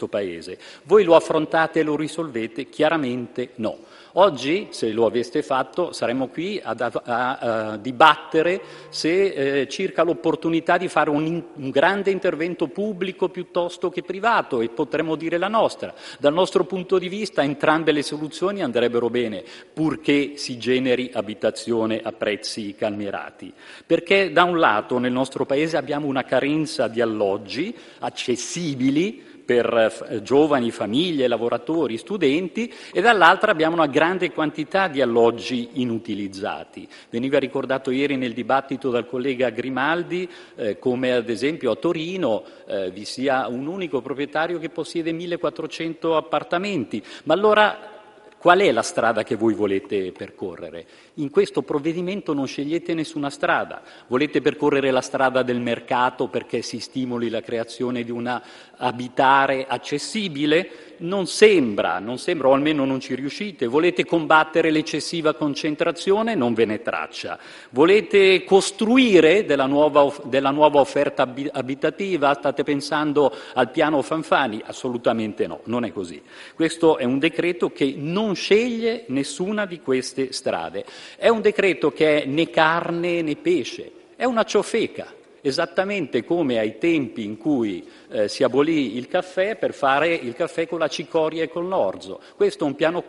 questo Paese. Voi lo affrontate e lo risolvete? Chiaramente no. Oggi, se lo aveste fatto, saremmo qui a dibattere circa l'opportunità di fare un grande intervento pubblico piuttosto che privato, e potremmo dire la nostra. Dal nostro punto di vista entrambe le soluzioni andrebbero bene, purché si generi abitazione a prezzi calmierati. Perché da un lato nel nostro Paese abbiamo una carenza di alloggi accessibili per giovani, famiglie, lavoratori, studenti, e dall'altra abbiamo una grande quantità di alloggi inutilizzati. Veniva ricordato ieri nel dibattito dal collega Grimaldi come ad esempio a Torino vi sia un unico proprietario che possiede 1400 appartamenti. Ma allora qual è la strada che voi volete percorrere? In questo provvedimento non scegliete nessuna strada. Volete percorrere la strada del mercato perché si stimoli la creazione di un abitare accessibile? Non sembra, o almeno non ci riuscite. Volete combattere l'eccessiva concentrazione? Non ve ne traccia. Volete costruire della nuova offerta abitativa? State pensando al piano Fanfani? Assolutamente no, non è così. Questo è un decreto che non sceglie nessuna di queste strade. È un decreto che è né carne né pesce, è una ciofeca, esattamente come ai tempi in cui si abolì il caffè per fare il caffè con la cicoria e con l'orzo. Questo è un piano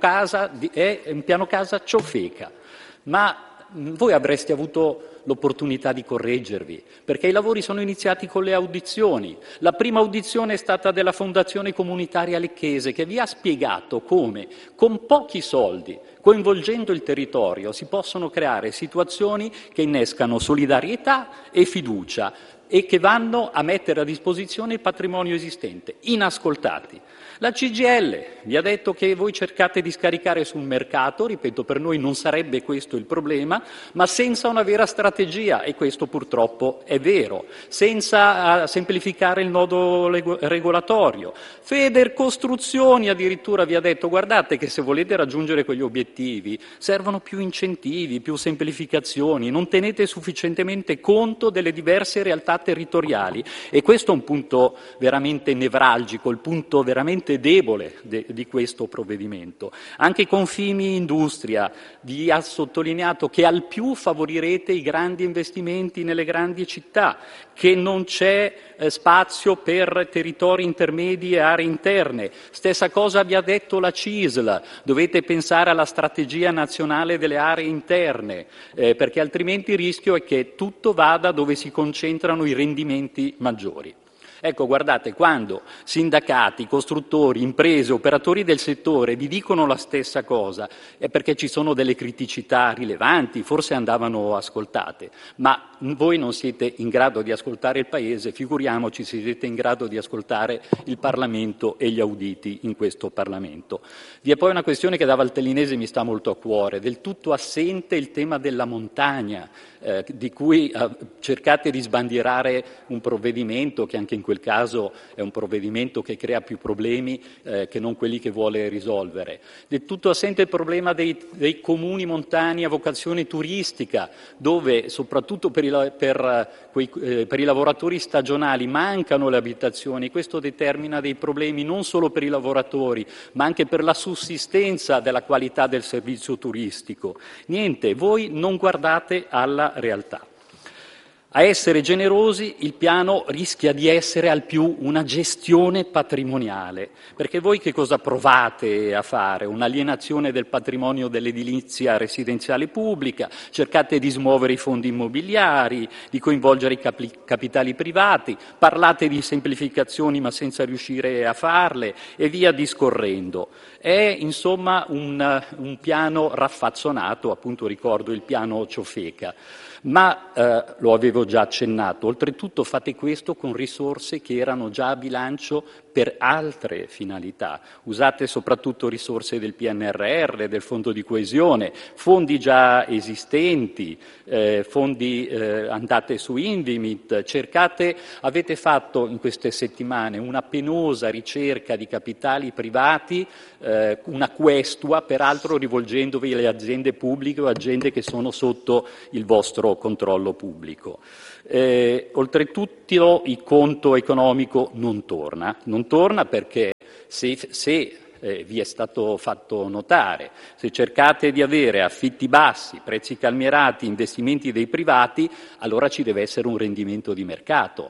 casa ciofeca. Ma voi avreste avuto l'opportunità di correggervi, perché i lavori sono iniziati con le audizioni. La prima audizione è stata della Fondazione Comunitaria Lecchese, che vi ha spiegato come con pochi soldi, coinvolgendo il territorio, si possono creare situazioni che innescano solidarietà e fiducia e che vanno a mettere a disposizione il patrimonio esistente. Inascoltati. La CGIL vi ha detto che voi cercate di scaricare sul mercato, ripeto, per noi non sarebbe questo il problema, ma senza una vera strategia, e questo purtroppo è vero, senza semplificare il nodo regolatorio. Federcostruzioni addirittura vi ha detto: guardate che se volete raggiungere quegli obiettivi servono più incentivi, più semplificazioni, non tenete sufficientemente conto delle diverse realtà territoriali, e questo è un punto veramente nevralgico, il punto veramente debole di questo provvedimento. Anche Confindustria vi ha sottolineato che al più favorirete i grandi investimenti nelle grandi città, che non c'è spazio per territori intermedi e aree interne. Stessa cosa vi ha detto la CISL, dovete pensare alla strategia nazionale delle aree interne, perché altrimenti il rischio è che tutto vada dove si concentrano i rendimenti maggiori. Ecco, guardate, quando sindacati, costruttori, imprese, operatori del settore vi dicono la stessa cosa, è perché ci sono delle criticità rilevanti, forse andavano ascoltate, ma voi non siete in grado di ascoltare il Paese, figuriamoci se siete in grado di ascoltare il Parlamento e gli auditi in questo Parlamento. Vi è poi una questione che da valtellinese mi sta molto a cuore: del tutto assente il tema della montagna, di cui cercate di sbandierare un provvedimento che anche in quel caso è un provvedimento che crea più problemi che non quelli che vuole risolvere. Del tutto assente il problema dei comuni montani a vocazione turistica, dove soprattutto per i lavoratori stagionali mancano le abitazioni. Questo determina dei problemi non solo per i lavoratori, ma anche per la sussistenza della qualità del servizio turistico. Niente, voi non guardate alla realtà. A essere generosi, il piano rischia di essere al più una gestione patrimoniale, perché voi che cosa provate a fare? Un'alienazione del patrimonio dell'edilizia residenziale pubblica, cercate di smuovere i fondi immobiliari, di coinvolgere i capitali privati, parlate di semplificazioni ma senza riuscire a farle, e via discorrendo. È insomma un piano raffazzonato, appunto ricordo il piano ciofeca. Ma lo avevo già accennato, oltretutto fate questo con risorse che erano già a bilancio per altre finalità. Usate soprattutto risorse del PNRR, del Fondo di coesione, fondi già esistenti, andate su Invimit, avete fatto in queste settimane una penosa ricerca di capitali privati, una questua, peraltro rivolgendovi alle aziende pubbliche o aziende che sono sotto il vostro controllo pubblico. Oltretutto il conto economico non torna perché se vi è stato fatto notare, se cercate di avere affitti bassi, prezzi calmierati, investimenti dei privati, allora ci deve essere un rendimento di mercato.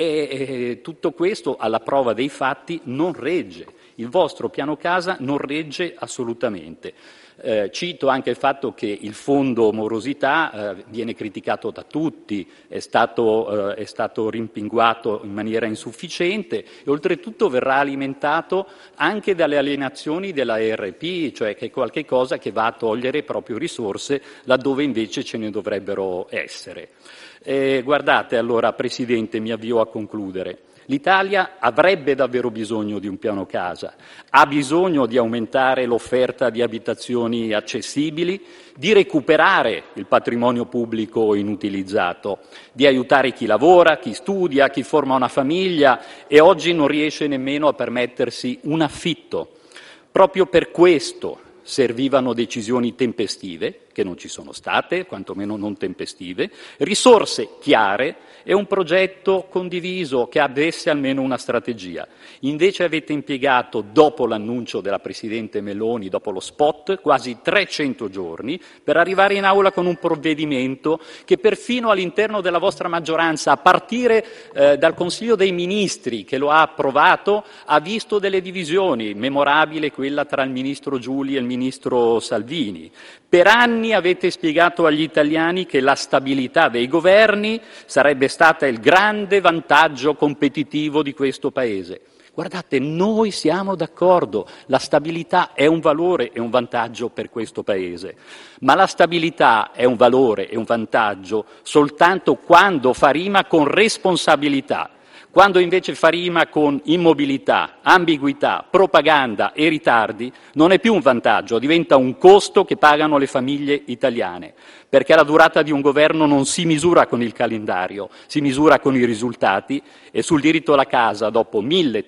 E tutto questo, alla prova dei fatti, non regge. Il vostro piano casa non regge assolutamente. Cito anche il fatto che il fondo morosità viene criticato da tutti, è stato rimpinguato in maniera insufficiente e oltretutto verrà alimentato anche dalle alienazioni della ERP, cioè che è qualche cosa che va a togliere proprio risorse laddove invece ce ne dovrebbero essere. Guardate, allora, Presidente, mi avvio a concludere. L'Italia avrebbe davvero bisogno di un piano casa, ha bisogno di aumentare l'offerta di abitazioni accessibili, di recuperare il patrimonio pubblico inutilizzato, di aiutare chi lavora, chi studia, chi forma una famiglia e oggi non riesce nemmeno a permettersi un affitto. Proprio per questo servivano decisioni tempestive, che non ci sono state, quantomeno non tempestive, risorse chiare e un progetto condiviso che avesse almeno una strategia. Invece avete impiegato, dopo l'annuncio della Presidente Meloni, dopo lo spot, quasi 300 giorni per arrivare in aula con un provvedimento che perfino all'interno della vostra maggioranza, a partire dal Consiglio dei Ministri che lo ha approvato, ha visto delle divisioni, memorabile quella tra il Ministro Giuli e il Ministro Salvini. Per anni avete spiegato agli italiani che la stabilità dei governi sarebbe stata il grande vantaggio competitivo di questo Paese. Guardate, noi siamo d'accordo, la stabilità è un valore e un vantaggio per questo Paese, ma la stabilità è un valore e un vantaggio soltanto quando fa rima con responsabilità. Quando invece fa rima con immobilità, ambiguità, propaganda e ritardi, non è più un vantaggio, diventa un costo che pagano le famiglie italiane, perché la durata di un governo non si misura con il calendario, si misura con i risultati e sul diritto alla casa, dopo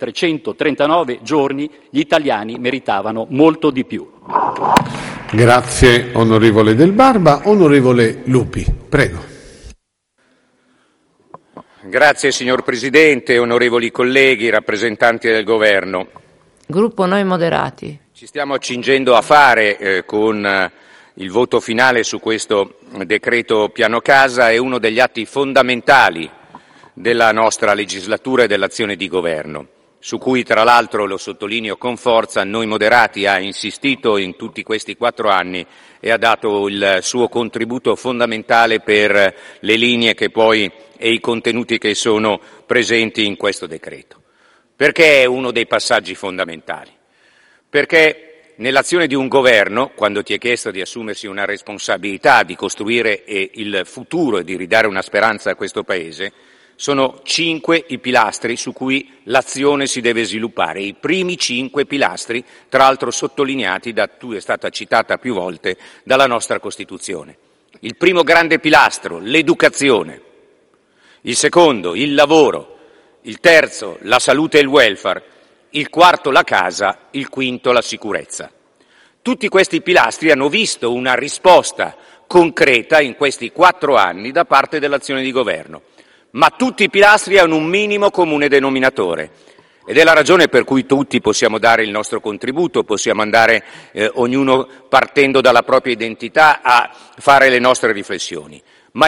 1339 giorni, gli italiani meritavano molto di più. Grazie onorevole Del Barba. Onorevole Lupi, prego. Grazie signor Presidente, onorevoli colleghi, rappresentanti del Governo. Gruppo Noi Moderati. Ci stiamo accingendo a fare con il voto finale su questo decreto Piano Casa è uno degli atti fondamentali della nostra legislatura e dell'azione di Governo, su cui tra l'altro, lo sottolineo con forza, Noi Moderati ha insistito in tutti questi 4 anni e ha dato il suo contributo fondamentale per le linee che poi e i contenuti che sono presenti in questo decreto. Perché è uno dei passaggi fondamentali? Perché nell'azione di un governo, quando ti è chiesto di assumersi una responsabilità, di costruire il futuro e di ridare una speranza a questo Paese, sono 5 i pilastri su cui l'azione si deve sviluppare. I primi 5 pilastri, tra l'altro sottolineati è stata citata più volte, dalla nostra Costituzione. Il primo grande pilastro, l'educazione. Il secondo, il lavoro. Il terzo, la salute e il welfare. Il quarto, la casa. Il quinto, la sicurezza. Tutti questi pilastri hanno visto una risposta concreta in questi 4 anni da parte dell'azione di governo. Ma tutti i pilastri hanno un minimo comune denominatore ed è la ragione per cui tutti possiamo dare il nostro contributo, possiamo andare ognuno partendo dalla propria identità a fare le nostre riflessioni. Ma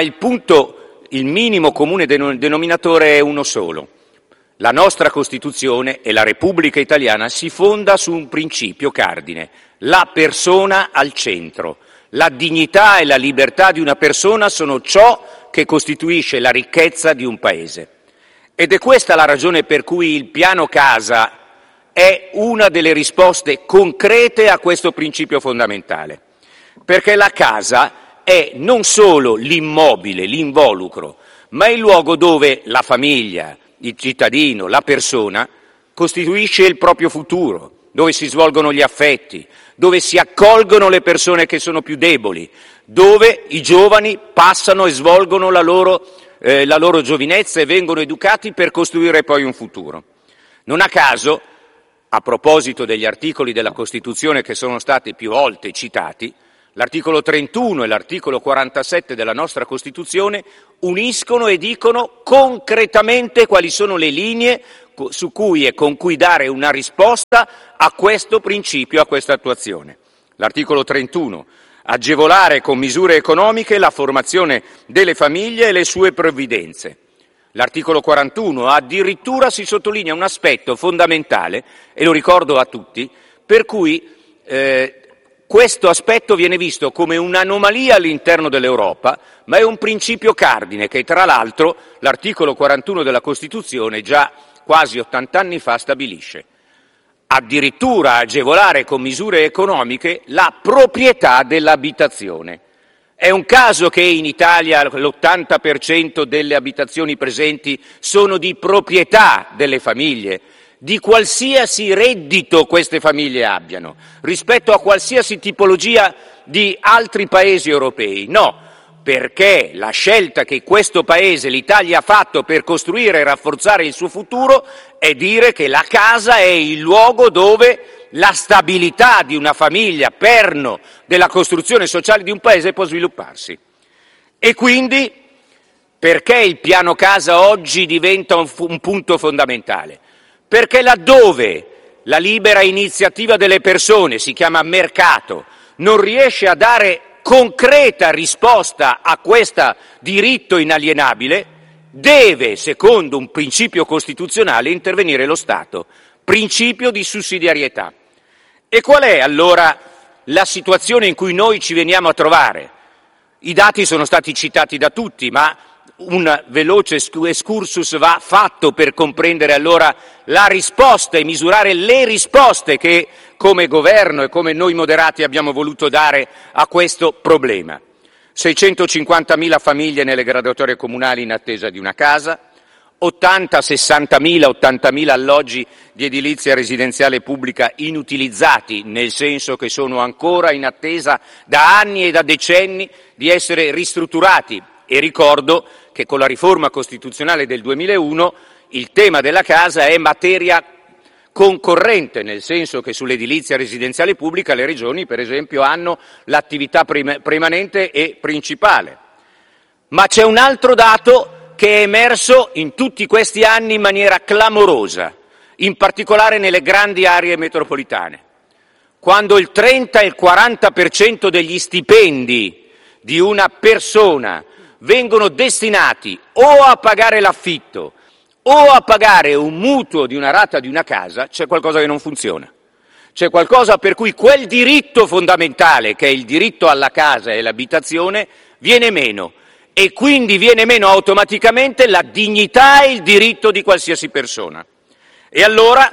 il minimo comune denominatore è uno solo. La nostra Costituzione e la Repubblica Italiana si fonda su un principio cardine, la persona al centro. La dignità e la libertà di una persona sono ciò che costituisce la ricchezza di un Paese. Ed è questa la ragione per cui il Piano Casa è una delle risposte concrete a questo principio fondamentale. Perché la casa è non solo l'immobile, l'involucro, ma il luogo dove la famiglia, il cittadino, la persona costituisce il proprio futuro, dove si svolgono gli affetti, dove si accolgono le persone che sono più deboli, dove i giovani passano e svolgono la loro giovinezza e vengono educati per costruire poi un futuro. Non a caso, a proposito degli articoli della Costituzione che sono stati più volte citati, l'articolo 31 e l'articolo 47 della nostra Costituzione uniscono e dicono concretamente quali sono le linee su cui e con cui dare una risposta a questo principio, a questa attuazione. L'articolo 31, agevolare con misure economiche la formazione delle famiglie e le sue provvidenze. L'articolo 41, addirittura si sottolinea un aspetto fondamentale, e lo ricordo a tutti, per cui questo aspetto viene visto come un'anomalia all'interno dell'Europa, ma è un principio cardine che, tra l'altro, l'articolo 41 della Costituzione già quasi 80 anni fa stabilisce. Addirittura agevolare con misure economiche la proprietà dell'abitazione. È un caso che in Italia l'80% delle abitazioni presenti sono di proprietà delle famiglie, di qualsiasi reddito queste famiglie abbiano, rispetto a qualsiasi tipologia di altri paesi europei. No, perché la scelta che questo Paese, l'Italia, ha fatto per costruire e rafforzare il suo futuro è dire che la casa è il luogo dove la stabilità di una famiglia, perno della costruzione sociale di un Paese, può svilupparsi. E quindi perché il piano casa oggi diventa un punto fondamentale? Perché laddove la libera iniziativa delle persone, si chiama mercato, non riesce a dare concreta risposta a questo diritto inalienabile, deve, secondo un principio costituzionale, intervenire lo Stato, principio di sussidiarietà. E qual è allora la situazione in cui noi ci veniamo a trovare? I dati sono stati citati da tutti, ma un veloce excursus va fatto per comprendere allora la risposta e misurare le risposte che come governo e come noi moderati abbiamo voluto dare a questo problema. 650.000 famiglie nelle graduatorie comunali in attesa di una casa, 80.000 alloggi di edilizia residenziale pubblica inutilizzati, nel senso che sono ancora in attesa da anni e da decenni di essere ristrutturati. E ricordo che con la riforma costituzionale del 2001 il tema della casa è materia concorrente, nel senso che sull'edilizia residenziale pubblica le regioni, per esempio, hanno l'attività permanente e principale. Ma c'è un altro dato che è emerso in tutti questi anni in maniera clamorosa, in particolare nelle grandi aree metropolitane. Quando il 30 e il 40% degli stipendi di una persona vengono destinati o a pagare l'affitto o a pagare un mutuo di una rata di una casa, c'è qualcosa che non funziona. C'è qualcosa per cui quel diritto fondamentale, che è il diritto alla casa e l'abitazione, viene meno. E quindi viene meno automaticamente la dignità e il diritto di qualsiasi persona. E allora,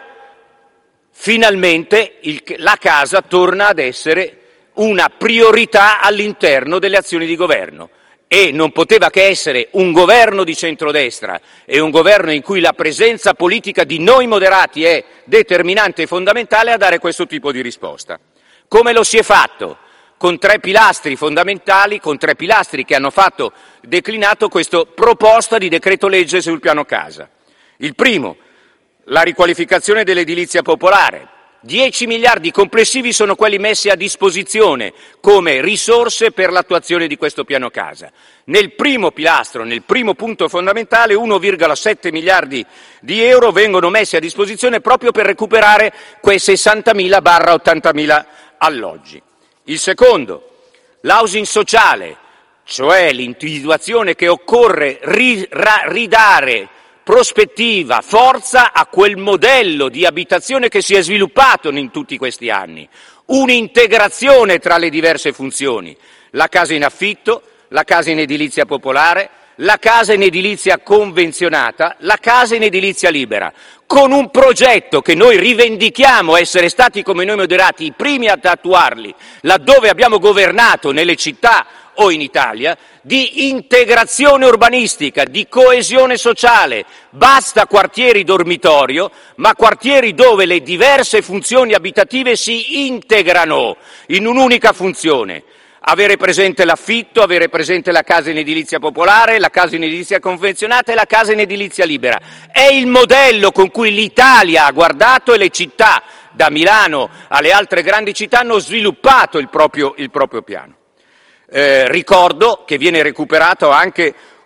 finalmente, la casa torna ad essere una priorità all'interno delle azioni di governo. E non poteva che essere un governo di centrodestra e un governo in cui la presenza politica di noi moderati è determinante e fondamentale a dare questo tipo di risposta. Come lo si è fatto? Con 3 pilastri fondamentali, con 3 pilastri che hanno fatto declinato questa proposta di decreto legge sul piano casa. Il primo, la riqualificazione dell'edilizia popolare. 10 miliardi complessivi sono quelli messi a disposizione come risorse per l'attuazione di questo piano casa. Nel primo pilastro, nel primo punto fondamentale, 1,7 miliardi di euro vengono messi a disposizione proprio per recuperare quei 60.000/80.000 alloggi. Il secondo, l'housing sociale, cioè l'individuazione che occorre ridare prospettiva, forza a quel modello di abitazione che si è sviluppato in tutti questi anni, un'integrazione tra le diverse funzioni, la casa in affitto, la casa in edilizia popolare, la casa in edilizia convenzionata, la casa in edilizia libera, con un progetto che noi rivendichiamo essere stati come noi moderati i primi ad attuarli, laddove abbiamo governato nelle città o in Italia, di integrazione urbanistica, di coesione sociale. Basta quartieri dormitorio, ma quartieri dove le diverse funzioni abitative si integrano in un'unica funzione. Avere presente l'affitto, avere presente la casa in edilizia popolare, la casa in edilizia convenzionata e la casa in edilizia libera. È il modello con cui l'Italia ha guardato e le città, da Milano alle altre grandi città, hanno sviluppato il proprio piano. Ricordo che viene recuperato anche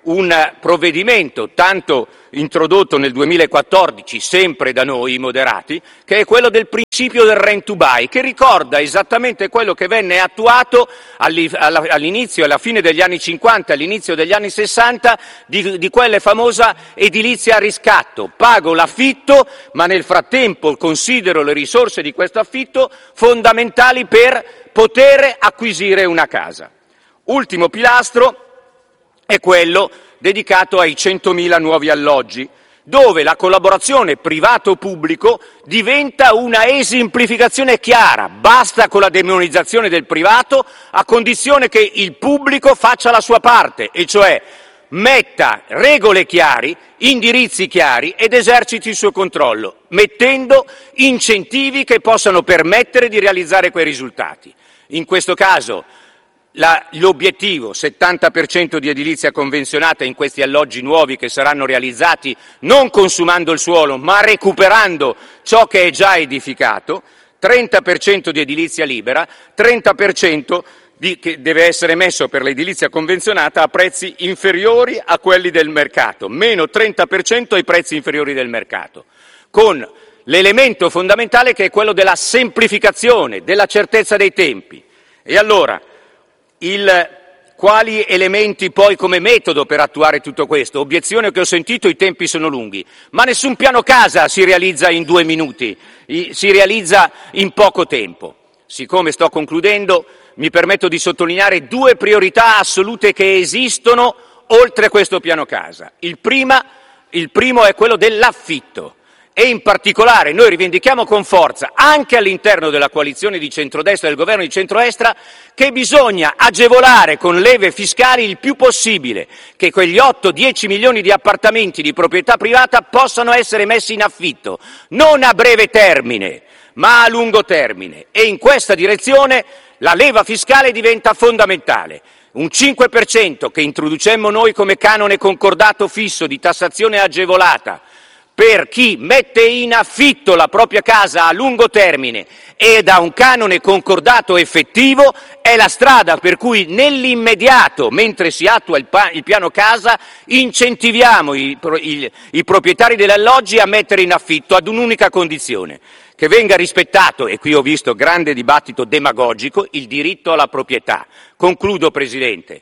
un provvedimento tanto introdotto nel 2014, sempre da noi i moderati, che è quello del principio del rent to buy, che ricorda esattamente quello che venne attuato all'inizio e alla fine degli anni 50, all'inizio degli anni 60, di quella famosa edilizia a riscatto. Pago l'affitto, ma nel frattempo considero le risorse di questo affitto fondamentali per poter acquisire una casa. Ultimo pilastro è quello dedicato ai 100.000 nuovi alloggi, dove la collaborazione privato-pubblico diventa una esemplificazione chiara. Basta con la demonizzazione del privato, a condizione che il pubblico faccia la sua parte, e cioè metta regole chiari, indirizzi chiari ed eserciti il suo controllo, mettendo incentivi che possano permettere di realizzare quei risultati. In questo caso l'obiettivo 70% di edilizia convenzionata in questi alloggi nuovi che saranno realizzati non consumando il suolo ma recuperando ciò che è già edificato, 30% di edilizia libera, 30% che deve essere messo per l'edilizia convenzionata a prezzi inferiori a quelli del mercato, meno 30% ai prezzi inferiori del mercato, con l'elemento fondamentale che è quello della semplificazione, della certezza dei tempi. E allora, quali elementi poi come metodo per attuare tutto questo? Obiezione che ho sentito: i tempi sono lunghi, ma nessun piano casa si realizza in 2 minuti, si realizza in poco tempo. Siccome sto concludendo, mi permetto di sottolineare 2 priorità assolute che esistono oltre questo piano casa. Il primo è quello dell'affitto. E in particolare noi rivendichiamo con forza, anche all'interno della coalizione di centrodestra e del governo di centrodestra, che bisogna agevolare con leve fiscali il più possibile che quegli 8-10 milioni di appartamenti di proprietà privata possano essere messi in affitto, non a breve termine, ma a lungo termine. E in questa direzione la leva fiscale diventa fondamentale. Un 5% che introducemmo noi come canone concordato fisso di tassazione agevolata per chi mette in affitto la propria casa a lungo termine e da un canone concordato effettivo è la strada per cui nell'immediato, mentre si attua il piano casa, incentiviamo i proprietari degli alloggi a mettere in affitto ad un'unica condizione: che venga rispettato, e qui ho visto grande dibattito demagogico, il diritto alla proprietà. Concludo, Presidente.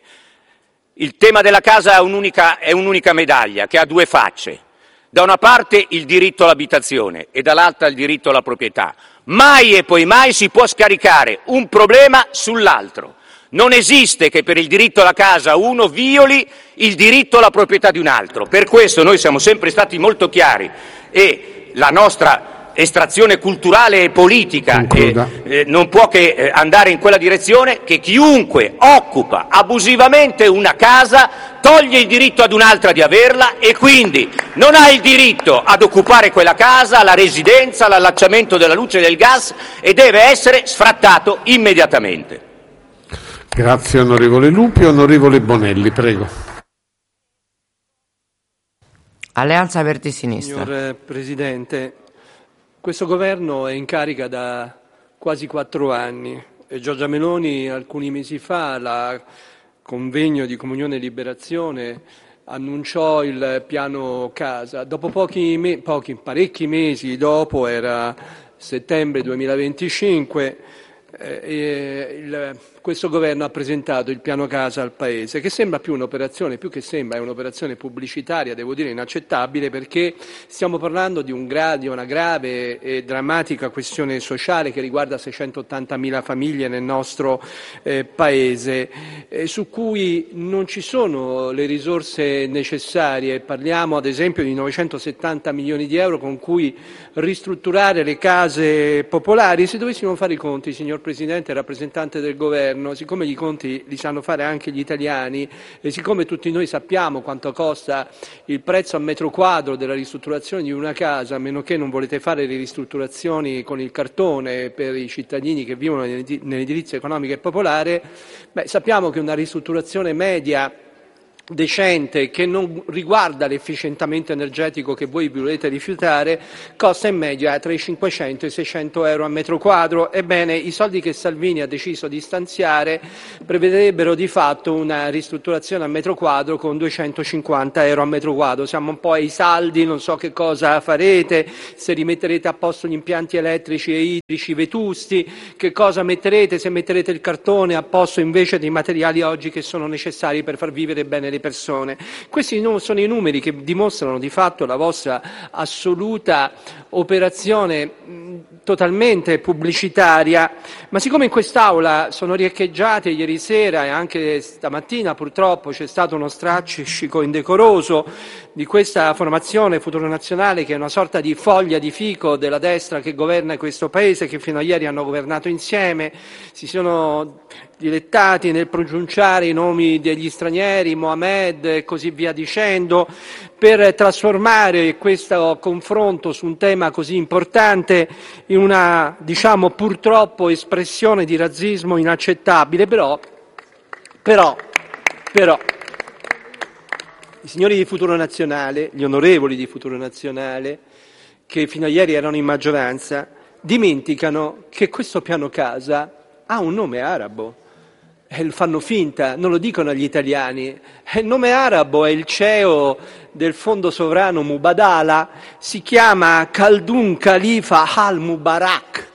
Il tema della casa è un'unica medaglia che ha 2 facce. Da una parte il diritto all'abitazione e dall'altra il diritto alla proprietà. Mai e poi mai si può scaricare un problema sull'altro. Non esiste che per il diritto alla casa uno violi il diritto alla proprietà di un altro. Per questo noi siamo sempre stati molto chiari e la nostra estrazione culturale e politica non può che andare in quella direzione, che chiunque occupa abusivamente una casa toglie il diritto ad un'altra di averla e quindi non ha il diritto ad occupare quella casa, alla residenza, all'allacciamento della luce e del gas, e deve essere sfrattato immediatamente. Grazie onorevole Lupi. Onorevole Bonelli, prego. Alleanza Verdi Sinistra. Signor Presidente, questo governo è in carica da quasi 4 anni e Giorgia Meloni alcuni mesi fa, al convegno di Comunione e Liberazione, annunciò il piano casa. Dopo parecchi mesi dopo, era settembre 2025, questo governo ha presentato il piano casa al Paese, che sembra più che sembra, è un'operazione pubblicitaria, devo dire inaccettabile, perché stiamo parlando di una grave e drammatica questione sociale che riguarda 680.000 famiglie nel nostro Paese, su cui non ci sono le risorse necessarie. Parliamo ad esempio di 970 milioni di euro con cui ristrutturare le case popolari. Se dovessimo fare i conti, signor Presidente, rappresentante del Governo, siccome i conti li sanno fare anche gli italiani e siccome tutti noi sappiamo quanto costa il prezzo a metro quadro della ristrutturazione di una casa, a meno che non volete fare le ristrutturazioni con il cartone per i cittadini che vivono nell'edilizia economica e popolare, sappiamo che una ristrutturazione media decente che non riguarda l'efficientamento energetico che voi volete rifiutare costa in media tra i 500 e i 600 euro a metro quadro. Ebbene, i soldi che Salvini ha deciso di stanziare prevederebbero di fatto una ristrutturazione a metro quadro con 250 euro a metro quadro. Siamo un po' ai saldi, non so che cosa farete, se rimetterete a posto gli impianti elettrici e idrici vetusti, che cosa metterete, se metterete il cartone a posto invece dei materiali oggi che sono necessari per far vivere bene le persone. Questi sono i numeri che dimostrano di fatto la vostra assoluta operazione totalmente pubblicitaria, ma siccome in quest'Aula sono riecheggiate ieri sera e anche stamattina purtroppo c'è stato uno strascico indecoroso di questa formazione Futuro Nazionale, che è una sorta di foglia di fico della destra che governa questo Paese, che fino a ieri hanno governato insieme, si sono dilettati nel pronunciare i nomi degli stranieri, Mohamed e così via dicendo, per trasformare questo confronto su un tema così importante in una, diciamo, purtroppo espressione di razzismo inaccettabile. Però i signori di Futuro Nazionale, gli onorevoli di Futuro Nazionale, che fino a ieri erano in maggioranza, dimenticano che questo piano casa ha un nome arabo. Fanno finta, non lo dicono agli italiani. Il nome arabo è il CEO del fondo sovrano Mubadala, si chiama Khaldun Khalifa al-Mubarak.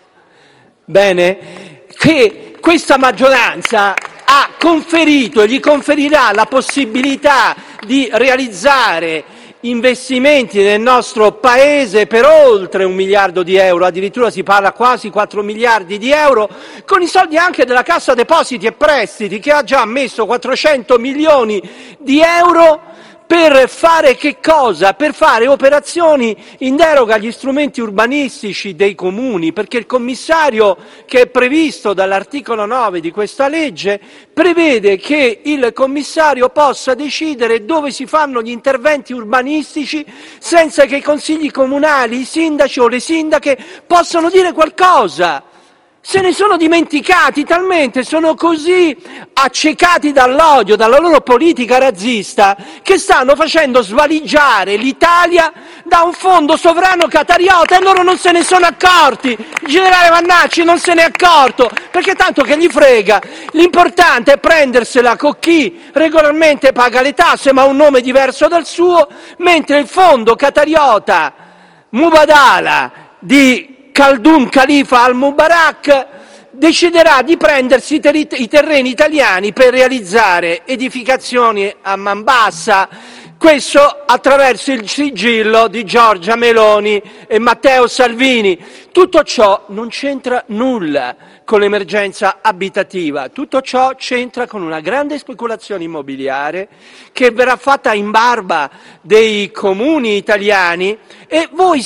Bene, che questa maggioranza ha conferito e gli conferirà la possibilità di realizzare investimenti nel nostro Paese per oltre 1 miliardo di euro, addirittura si parla quasi 4 miliardi di euro, con i soldi anche della Cassa Depositi e Prestiti, che ha già messo 400 milioni di euro per fare che cosa? Per fare operazioni in deroga agli strumenti urbanistici dei comuni, perché il commissario che è previsto dall'articolo 9 di questa legge prevede che il commissario possa decidere dove si fanno gli interventi urbanistici senza che i consigli comunali, i sindaci o le sindache possano dire qualcosa. Se ne sono dimenticati talmente, sono così accecati dall'odio, dalla loro politica razzista, che stanno facendo svaligiare l'Italia da un fondo sovrano qatariota e loro non se ne sono accorti. Il generale Vannacci non se ne è accorto, perché tanto che gli frega. L'importante è prendersela con chi regolarmente paga le tasse ma ha un nome diverso dal suo, mentre il fondo qatariota Mubadala di Khaldun Khalifa al-Mubarak deciderà di prendersi i terreni italiani per realizzare edificazioni a man bassa, questo attraverso il sigillo di Giorgia Meloni e Matteo Salvini. Tutto ciò non c'entra nulla con l'emergenza abitativa, tutto ciò c'entra con una grande speculazione immobiliare che verrà fatta in barba dei comuni italiani, e voi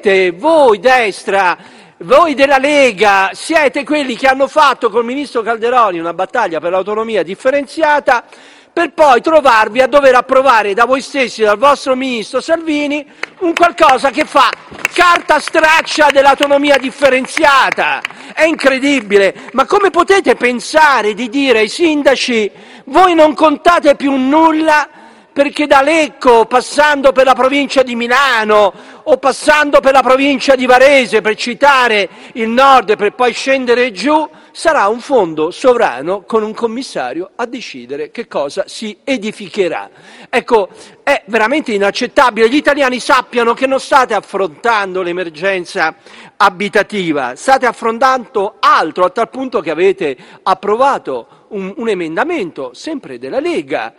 destra, voi della Lega, siete quelli che hanno fatto col ministro Calderoli una battaglia per l'autonomia differenziata, per poi trovarvi a dover approvare da voi stessi, dal vostro ministro Salvini, un qualcosa che fa carta straccia dell'autonomia differenziata. È incredibile, ma come potete pensare di dire ai sindaci voi non contate più nulla, perché da Lecco, passando per la provincia di Milano o passando per la provincia di Varese, per citare il nord per poi scendere giù, sarà un fondo sovrano con un commissario a decidere che cosa si edificherà. Ecco, è veramente inaccettabile. Gli italiani sappiano che non state affrontando l'emergenza abitativa, state affrontando altro, a tal punto che avete approvato un emendamento sempre della Lega,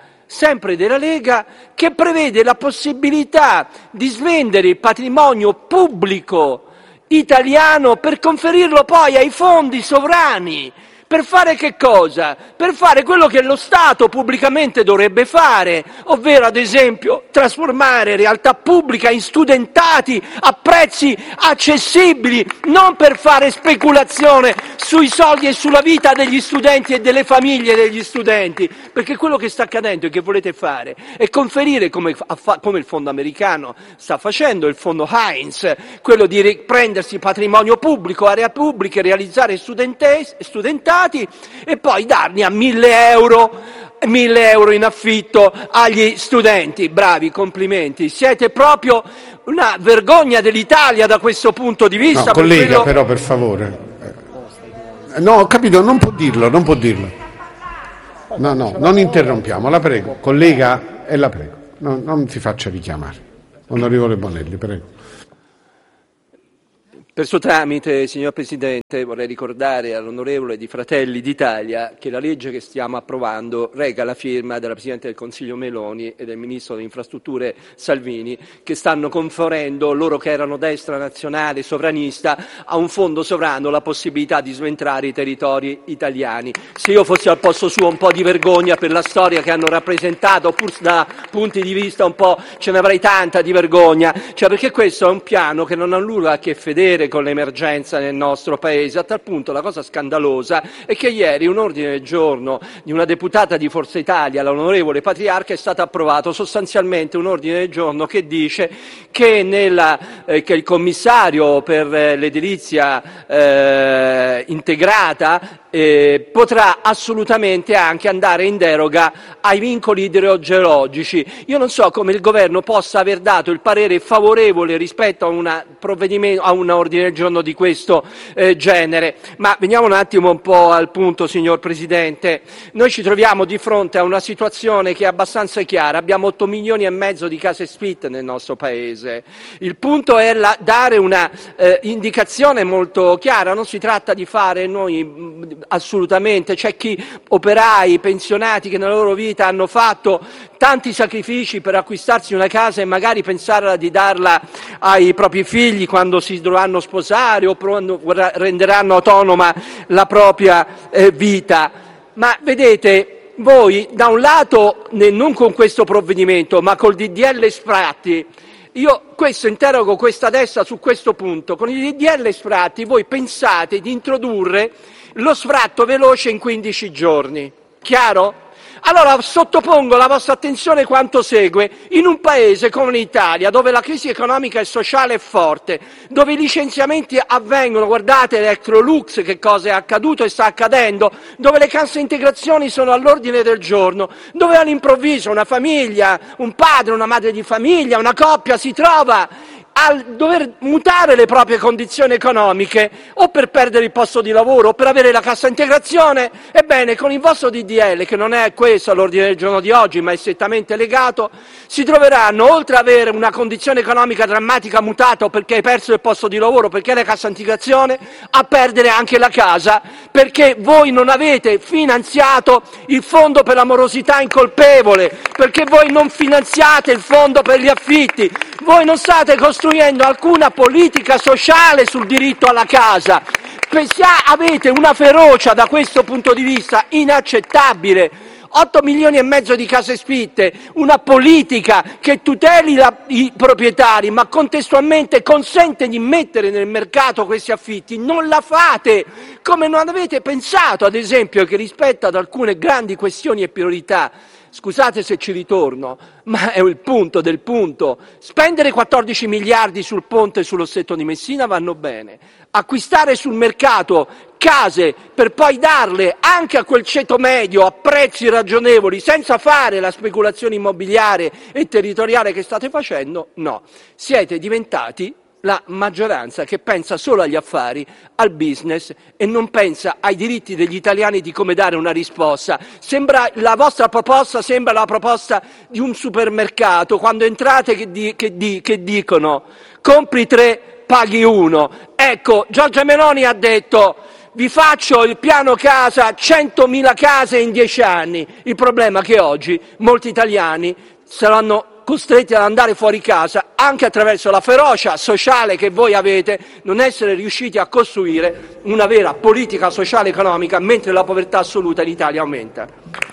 che prevede la possibilità di svendere il patrimonio pubblico italiano per conferirlo poi ai fondi sovrani. Per fare che cosa? Per fare quello che lo Stato pubblicamente dovrebbe fare, ovvero ad esempio trasformare realtà pubblica in studentati a prezzi accessibili, non per fare speculazione sui soldi e sulla vita degli studenti e delle famiglie degli studenti, perché quello che sta accadendo e che volete fare è conferire, come il fondo americano sta facendo, il fondo Heinz, quello di riprendersi patrimonio pubblico, aree pubbliche, realizzare studentati e poi darli a 1.000 euro 1.000 euro in affitto agli studenti. Bravi, complimenti. Siete proprio una vergogna dell'Italia da questo punto di vista. No, collega, però, per favore. No, ho capito, non può dirlo. No, non interrompiamo, la prego. Collega, la prego, non si faccia richiamare. Onorevole Bonelli, prego. Per suo tramite, signor Presidente, vorrei ricordare all'onorevole di Fratelli d'Italia che la legge che stiamo approvando reca la firma della Presidente del Consiglio Meloni e del Ministro delle Infrastrutture Salvini, che stanno conferendo, loro che erano destra nazionale sovranista, a un fondo sovrano la possibilità di sventrare i territori italiani. Se io fossi al posto suo, un po' di vergogna per la storia che hanno rappresentato, pur da punti di vista un po' ce ne avrei tanta di vergogna, perché questo è un piano che non ha nulla a che vedere con l'emergenza nel nostro Paese. A tal punto la cosa scandalosa è che ieri un ordine del giorno di una deputata di Forza Italia, l'onorevole Patriarca, è stato approvato, sostanzialmente un ordine del giorno che dice che, che il commissario per l'edilizia integrata potrà assolutamente anche andare in deroga ai vincoli idrogeologici. Io non so come il governo possa aver dato il parere favorevole rispetto a un provvedimento, a un ordine del giorno di questo genere. Ma veniamo un attimo un po' al punto, signor Presidente. Noi ci troviamo di fronte a una situazione che è abbastanza chiara. Abbiamo 8 milioni e mezzo di case split nel nostro Paese. Il punto è dare una indicazione molto chiara. Non si tratta di fare noi assolutamente, c'è chi, operai, pensionati che nella loro vita hanno fatto tanti sacrifici per acquistarsi una casa e magari pensare di darla ai propri figli quando si dovranno sposare o quando renderanno autonoma la propria vita. Ma vedete, voi da un lato, non con questo provvedimento, ma col DDL sfratti, io interrogo questa destra su questo punto. Con il DDL sfratti voi pensate di introdurre lo sfratto veloce in 15 giorni. Chiaro? Allora sottopongo alla vostra attenzione quanto segue. In un paese come l'Italia, dove la crisi economica e sociale è forte, dove i licenziamenti avvengono, guardate Electrolux che cosa è accaduto e sta accadendo, dove le casse integrazioni sono all'ordine del giorno, dove all'improvviso una famiglia, un padre, una madre di famiglia, una coppia si trova a dover mutare le proprie condizioni economiche o per perdere il posto di lavoro o per avere la cassa integrazione, ebbene con il vostro DDL, che non è questo all'ordine del giorno di oggi ma è strettamente legato, si troveranno, oltre ad avere una condizione economica drammatica mutata perché hai perso il posto di lavoro, perché hai la cassa integrazione, a perdere anche la casa, perché voi non avete finanziato il fondo per la morosità incolpevole, perché voi non finanziate il fondo per gli affitti, voi non state costruendo alcuna politica sociale sul diritto alla casa. Avete una ferocia da questo punto di vista inaccettabile. 8 milioni e mezzo di case spitte, una politica che tuteli i proprietari ma contestualmente consente di mettere nel mercato questi affitti, non la fate. Come non avete pensato, ad esempio, che rispetto ad alcune grandi questioni e priorità, scusate se ci ritorno, ma è il punto del punto. Spendere 14 miliardi sul ponte sullo Stretto di Messina vanno bene. Acquistare sul mercato case per poi darle anche a quel ceto medio a prezzi ragionevoli senza fare la speculazione immobiliare e territoriale che state facendo, no. Siete diventati la maggioranza che pensa solo agli affari, al business e non pensa ai diritti degli italiani di come dare una risposta. La vostra proposta sembra la proposta di un supermercato, quando entrate che dicono compri 3, paghi 1. Ecco, Giorgia Meloni ha detto vi faccio il piano casa, 100.000 case in 10 anni. Il problema è che oggi molti italiani saranno costretti ad andare fuori casa anche attraverso la ferocia sociale che voi avete, non essere riusciti a costruire una vera politica sociale e economica mentre la povertà assoluta in Italia aumenta.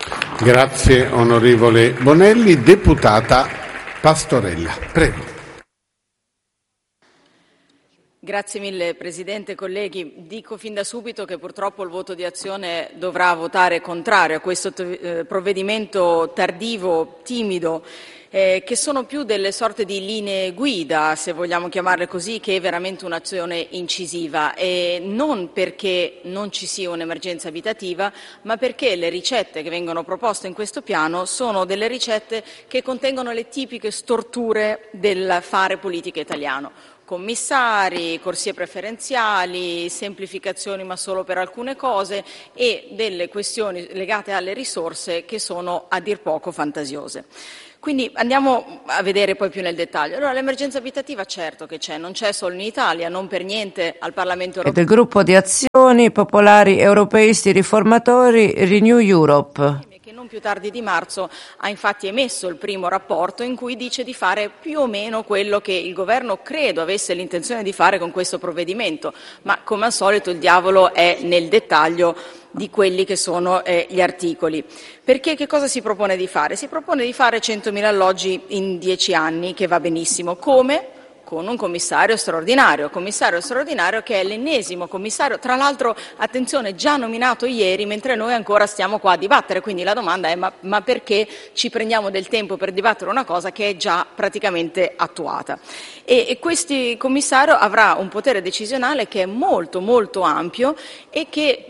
Grazie onorevole Bonelli. Deputata Pastorella, prego. Grazie mille Presidente, colleghi. Dico fin da subito che purtroppo il voto di Azione dovrà votare contrario a questo provvedimento tardivo, timido, che sono più delle sorte di linee guida, se vogliamo chiamarle così, che veramente un'azione incisiva, e non perché non ci sia un'emergenza abitativa, ma perché le ricette che vengono proposte in questo piano sono delle ricette che contengono le tipiche storture del fare politica italiano. Commissari, corsie preferenziali, semplificazioni ma solo per alcune cose e delle questioni legate alle risorse che sono a dir poco fantasiose. Quindi andiamo a vedere poi più nel dettaglio. Allora, l'emergenza abitativa certo che c'è, non c'è solo in Italia, non per niente al Parlamento europeo. E del gruppo di Azioni Popolari Europeisti Riformatori Renew Europe. Che non più tardi di marzo ha infatti emesso il primo rapporto in cui dice di fare più o meno quello che il governo credo avesse l'intenzione di fare con questo provvedimento, ma come al solito il diavolo è nel dettaglio di quelli che sono gli articoli. Perché che cosa si propone di fare? Si propone di fare 100.000 alloggi in 10 anni, che va benissimo. Come? Con un commissario straordinario che è l'ennesimo commissario, tra l'altro, attenzione, già nominato ieri, mentre noi ancora stiamo qua a dibattere, quindi la domanda è ma perché ci prendiamo del tempo per dibattere una cosa che è già praticamente attuata? E questo commissario avrà un potere decisionale che è molto molto ampio e che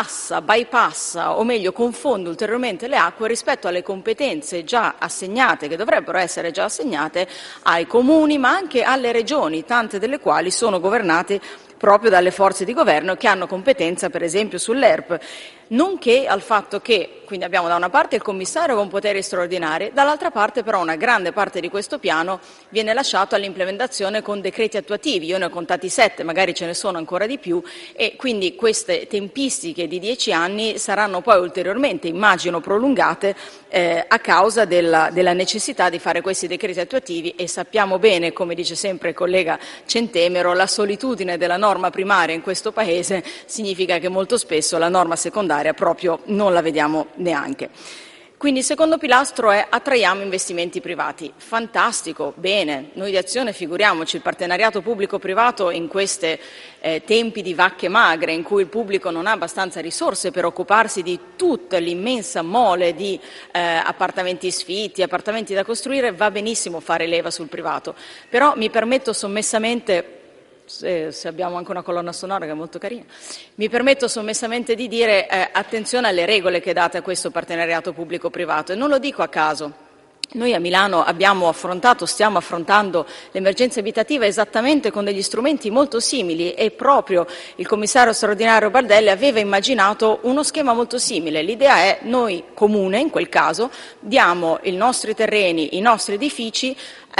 bypassa, o meglio confonde ulteriormente le acque rispetto alle competenze già assegnate, che dovrebbero essere già assegnate ai comuni, ma anche alle regioni, tante delle quali sono governate proprio dalle forze di governo che hanno competenza per esempio sull'ERP, nonché al fatto che, quindi abbiamo da una parte il commissario con poteri straordinari, dall'altra parte però una grande parte di questo piano viene lasciato all'implementazione con decreti attuativi. Io ne ho contati 7, magari ce ne sono ancora di più, e quindi queste tempistiche di 10 anni saranno poi ulteriormente, immagino, prolungate a causa della necessità di fare questi decreti attuativi, e sappiamo bene, come dice sempre il collega Centemero, la solitudine della norma primaria in questo Paese significa che molto spesso la norma secondaria proprio non la vediamo neanche. Quindi il secondo pilastro è attraiamo investimenti privati. Fantastico, bene, noi di Azione figuriamoci, il partenariato pubblico-privato in questi tempi di vacche magre in cui il pubblico non ha abbastanza risorse per occuparsi di tutta l'immensa mole di appartamenti sfitti, appartamenti da costruire, va benissimo fare leva sul privato, però mi permetto sommessamente, se abbiamo anche una colonna sonora che è molto carina, mi permetto sommessamente di dire attenzione alle regole che date a questo partenariato pubblico-privato, e non lo dico a caso. Noi a Milano stiamo affrontando l'emergenza abitativa esattamente con degli strumenti molto simili, e proprio il commissario straordinario Baldelli aveva immaginato uno schema molto simile. L'idea è: noi comune, in quel caso, diamo i nostri terreni, i nostri edifici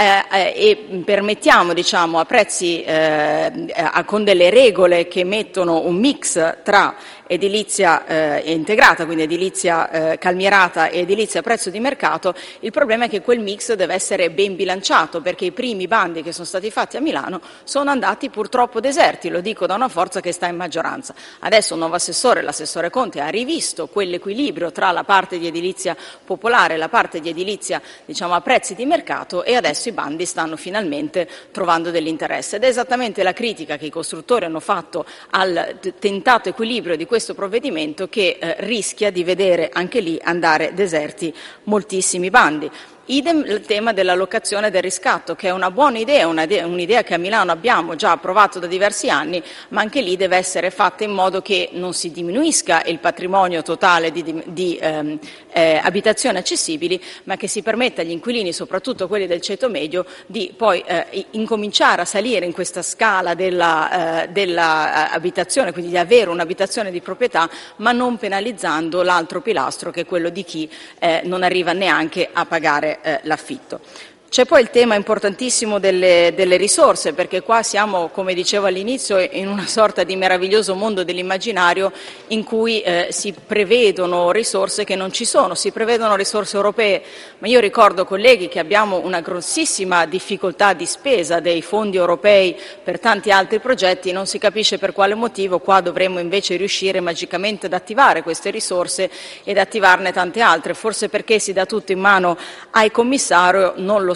e permettiamo, a prezzi con delle regole che mettono un mix tra edilizia integrata, quindi edilizia calmierata e edilizia a prezzo di mercato. Il problema è che quel mix deve essere ben bilanciato, perché i primi bandi che sono stati fatti a Milano sono andati purtroppo deserti, lo dico da una forza che sta in maggioranza. Adesso un nuovo assessore, l'assessore Conte, ha rivisto quell'equilibrio tra la parte di edilizia popolare e la parte di edilizia a prezzi di mercato, e adesso i bandi stanno finalmente trovando dell'interesse. Ed è esattamente la critica che i costruttori hanno fatto al tentato equilibrio di questo provvedimento, che rischia di vedere anche lì andare deserti moltissimi bandi. Idem il tema dell'allocazione del riscatto, che è una buona idea, un'idea che a Milano abbiamo già approvato da diversi anni, ma anche lì deve essere fatta in modo che non si diminuisca il patrimonio totale di abitazioni accessibili, ma che si permetta agli inquilini, soprattutto quelli del ceto medio, di poi incominciare a salire in questa scala dell'abitazione, quindi di avere un'abitazione di proprietà, ma non penalizzando l'altro pilastro, che è quello di chi non arriva neanche a pagare l'affitto. C'è poi il tema importantissimo delle risorse, perché qua siamo, come dicevo all'inizio, in una sorta di meraviglioso mondo dell'immaginario in cui si prevedono risorse che non ci sono, si prevedono risorse europee, ma io ricordo, colleghi, che abbiamo una grossissima difficoltà di spesa dei fondi europei per tanti altri progetti, non si capisce per quale motivo qua dovremmo invece riuscire magicamente ad attivare queste risorse ed attivarne tante altre, forse perché si dà tutto in mano ai commissari, non lo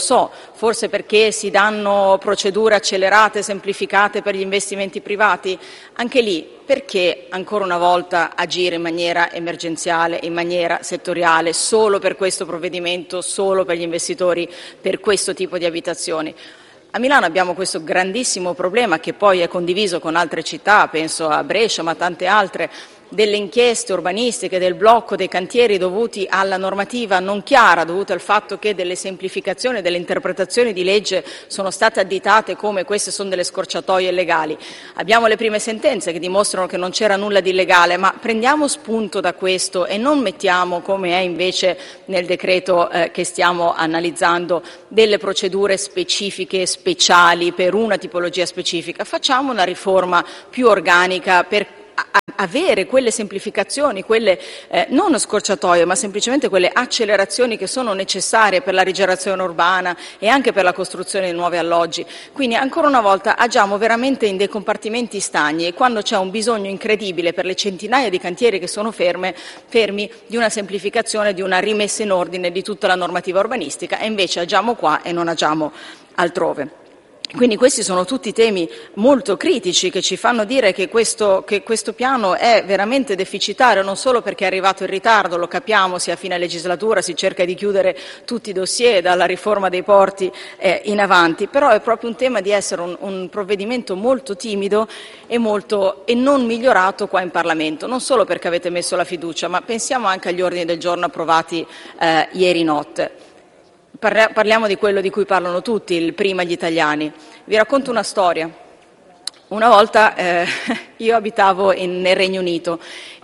so, forse perché si danno procedure accelerate, semplificate per gli investimenti privati? Anche lì, perché ancora una volta agire in maniera emergenziale, in maniera settoriale, solo per questo provvedimento, solo per gli investitori, per questo tipo di abitazioni? A Milano abbiamo questo grandissimo problema che poi è condiviso con altre città, penso a Brescia ma tante altre, delle inchieste urbanistiche, del blocco dei cantieri dovuti alla normativa non chiara, dovuti al fatto che delle semplificazioni, delle interpretazioni di legge sono state additate come queste sono delle scorciatoie legali. Abbiamo le prime sentenze che dimostrano che non c'era nulla di illegale, ma prendiamo spunto da questo e non mettiamo, come è invece nel decreto che stiamo analizzando, delle procedure specifiche, speciali per una tipologia specifica. Facciamo una riforma più organica per avere quelle semplificazioni, quelle non scorciatoie ma semplicemente quelle accelerazioni che sono necessarie per la rigenerazione urbana e anche per la costruzione di nuovi alloggi. Quindi ancora una volta agiamo veramente in dei compartimenti stagni e quando c'è un bisogno incredibile per le centinaia di cantieri che sono fermi di una semplificazione, di una rimessa in ordine di tutta la normativa urbanistica e invece agiamo qua e non agiamo altrove. Quindi questi sono tutti temi molto critici che ci fanno dire che questo piano è veramente deficitario, non solo perché è arrivato in ritardo, lo capiamo, sia a fine legislatura, si cerca di chiudere tutti i dossier dalla riforma dei porti in avanti, però è proprio un tema di essere un provvedimento molto timido e non migliorato qua in Parlamento, non solo perché avete messo la fiducia, ma pensiamo anche agli ordini del giorno approvati ieri notte. Parliamo di quello di cui parlano tutti, il prima gli italiani. Vi racconto una storia. Una volta io abitavo nel Regno Unito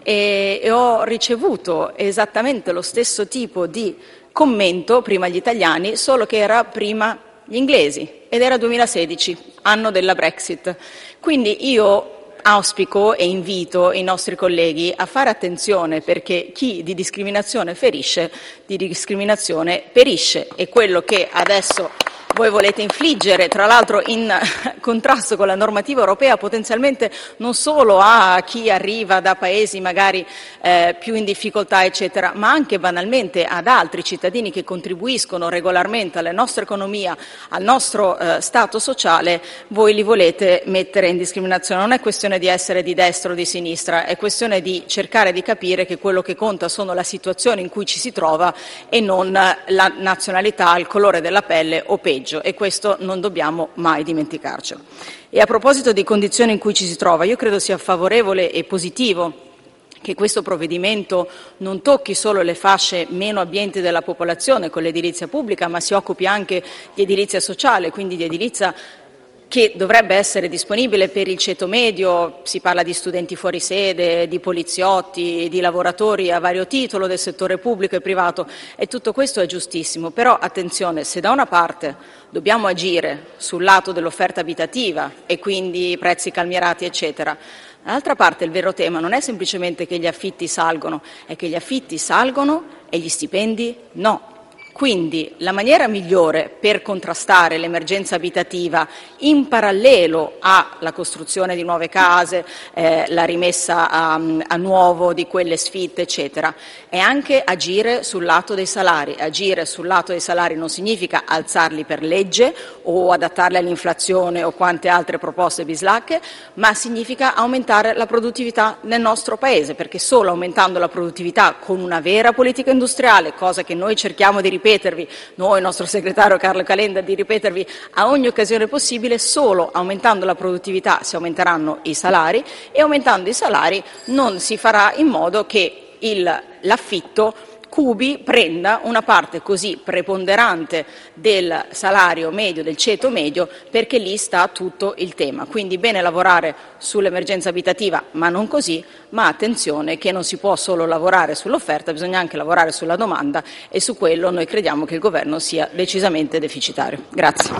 e ho ricevuto esattamente lo stesso tipo di commento prima gli italiani, solo che era prima gli inglesi ed era 2016, anno della Brexit. Quindi io auspico e invito i nostri colleghi a fare attenzione perché chi di discriminazione ferisce, di discriminazione perisce e quello che adesso voi volete infliggere, tra l'altro in contrasto con la normativa europea, potenzialmente non solo a chi arriva da paesi magari più in difficoltà, eccetera, ma anche banalmente ad altri cittadini che contribuiscono regolarmente alla nostra economia, al nostro stato sociale, voi li volete mettere in discriminazione. Non è questione di essere di destra o di sinistra, è questione di cercare di capire che quello che conta sono la situazione in cui ci si trova e non la nazionalità, il colore della pelle o peggio. E questo non dobbiamo mai dimenticarcelo. E a proposito di condizioni in cui ci si trova, io credo sia favorevole e positivo che questo provvedimento non tocchi solo le fasce meno abbienti della popolazione con l'edilizia pubblica, ma si occupi anche di edilizia sociale, quindi di edilizia che dovrebbe essere disponibile per il ceto medio, si parla di studenti fuori sede, di poliziotti, di lavoratori a vario titolo del settore pubblico e privato e tutto questo è giustissimo, però attenzione, se da una parte dobbiamo agire sul lato dell'offerta abitativa e quindi prezzi calmierati eccetera, dall'altra parte il vero tema non è semplicemente che gli affitti salgono, è che gli affitti salgono e gli stipendi no. Quindi la maniera migliore per contrastare l'emergenza abitativa in parallelo alla costruzione di nuove case, la rimessa a nuovo di quelle sfitte, eccetera, è anche agire sul lato dei salari. Agire sul lato dei salari non significa alzarli per legge o adattarli all'inflazione o quante altre proposte bislacche, ma significa aumentare la produttività nel nostro Paese, perché solo aumentando la produttività con una vera politica industriale, cosa che noi cerchiamo di ripetervi, noi, il nostro segretario Carlo Calenda, di ripetervi a ogni occasione possibile, solo aumentando la produttività si aumenteranno i salari e aumentando i salari non si farà in modo che l'affitto cubi prenda una parte così preponderante del salario medio, del ceto medio, perché lì sta tutto il tema. Quindi bene lavorare sull'emergenza abitativa, ma non così, ma attenzione che non si può solo lavorare sull'offerta, bisogna anche lavorare sulla domanda e su quello noi crediamo che il governo sia decisamente deficitario. Grazie.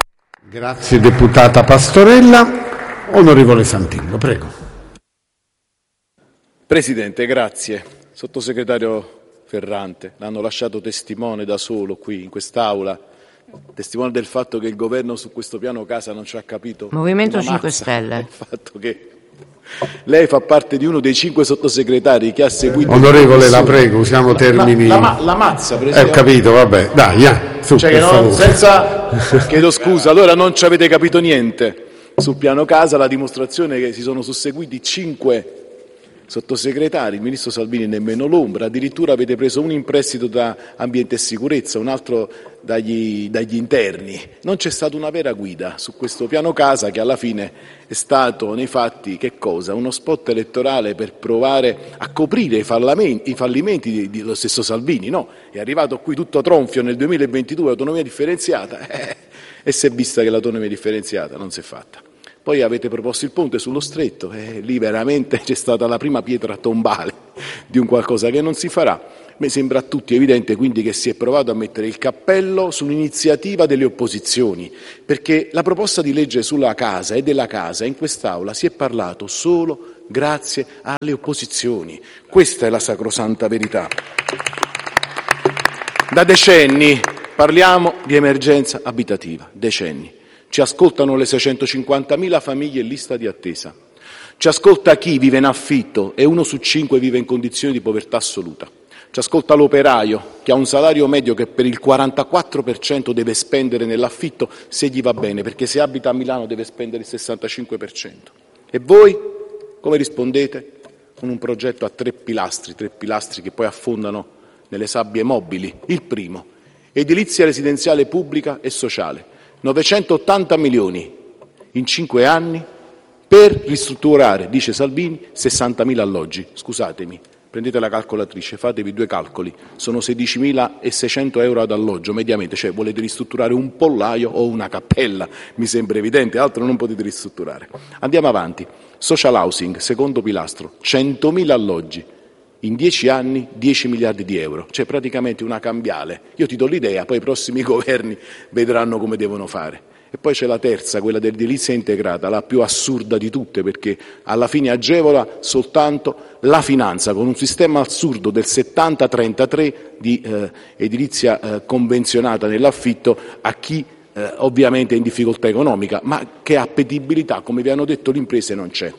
Grazie deputata Pastorella. Onorevole Santillo, prego. Presidente, grazie. Sottosegretario Ferrante, l'hanno lasciato testimone da solo qui in quest'Aula, testimone del fatto che il governo su questo piano casa non ci ha capito. Movimento 5 Stelle. Il fatto che Lei fa parte di uno dei 5 sottosegretari che ha seguito... Onorevole, la prego, usiamo termini... La mazza, Presidente. Ho capito, vabbè. Dai, su, cioè per favore. senza... Chiedo scusa, allora non ci avete capito niente. Sul piano casa la dimostrazione è che si sono susseguiti 5 sottosegretari, il ministro Salvini nemmeno l'ombra, addirittura avete preso un in prestito da ambiente e sicurezza, un altro dagli interni. Non c'è stata una vera guida su questo piano casa che alla fine è stato nei fatti che cosa? Uno spot elettorale per provare a coprire i fallimenti dello stesso Salvini, no? È arrivato qui tutto tronfio nel 2022, autonomia differenziata, e si è vista che l'autonomia differenziata non si è fatta. Poi avete proposto il ponte sullo stretto e lì veramente c'è stata la prima pietra tombale di un qualcosa che non si farà. Mi sembra a tutti evidente quindi che si è provato a mettere il cappello sull'iniziativa delle opposizioni, perché la proposta di legge sulla casa e della casa in quest'Aula si è parlato solo grazie alle opposizioni. Questa è la sacrosanta verità. Da decenni parliamo di emergenza abitativa, decenni. Ci ascoltano le 650.000 famiglie in lista di attesa. Ci ascolta chi vive in affitto e 1 su 5 vive in condizioni di povertà assoluta. Ci ascolta l'operaio che ha un salario medio che per il 44% deve spendere nell'affitto se gli va bene, perché se abita a Milano deve spendere il 65%. E voi come rispondete? Con un progetto a 3 pilastri che poi affondano nelle sabbie mobili. Il primo, edilizia residenziale pubblica e sociale. 980 milioni in 5 anni per ristrutturare, dice Salvini, 60.000 alloggi. Scusatemi, prendete la calcolatrice, fatevi 2 calcoli, sono 16.600 euro ad alloggio mediamente, cioè volete ristrutturare un pollaio o una cappella, mi sembra evidente, altro non potete ristrutturare. Andiamo avanti, social housing, secondo pilastro, 100.000 alloggi. In 10 anni 10 miliardi di euro, cioè praticamente una cambiale. Io ti do l'idea, poi i prossimi governi vedranno come devono fare. E poi c'è la terza, quella dell'edilizia integrata, la più assurda di tutte, perché alla fine agevola soltanto la finanza, con un sistema assurdo del 70-33 di edilizia convenzionata nell'affitto a chi ovviamente è in difficoltà economica, ma che appetibilità, come vi hanno detto le imprese, non c'è.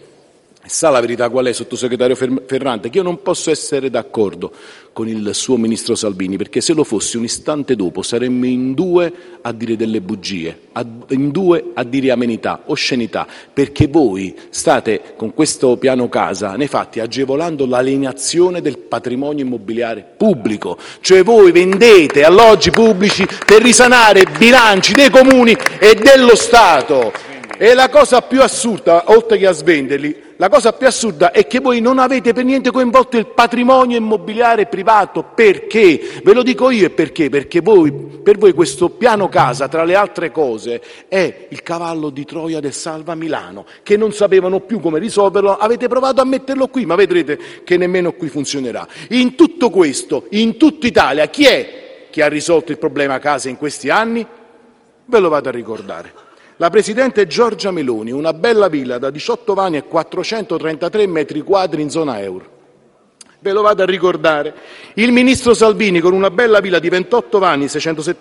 Sa la verità qual è, sottosegretario Ferrante? Che io non posso essere d'accordo con il suo ministro Salvini, perché se lo fossi un istante dopo saremmo in 2 a dire delle bugie, in 2 a dire amenità, oscenità, perché voi state con questo piano casa nei fatti agevolando l'alienazione del patrimonio immobiliare pubblico, cioè voi vendete alloggi pubblici per risanare bilanci dei comuni e dello Stato. E la cosa più assurda, oltre che a svenderli, la cosa più assurda è che voi non avete per niente coinvolto il patrimonio immobiliare privato. Perché? Ve lo dico io perché. Perché per voi questo piano casa, tra le altre cose, è il cavallo di Troia del Salva Milano, che non sapevano più come risolverlo. Avete provato a metterlo qui, ma vedrete che nemmeno qui funzionerà. In tutto questo, in tutta Italia, chi è che ha risolto il problema casa in questi anni? Ve lo vado a ricordare. La Presidente Giorgia Meloni, una bella villa da 18 vani e 433 metri quadri in zona euro. Ve lo vado a ricordare. Il Ministro Salvini con una bella villa di 28 vani,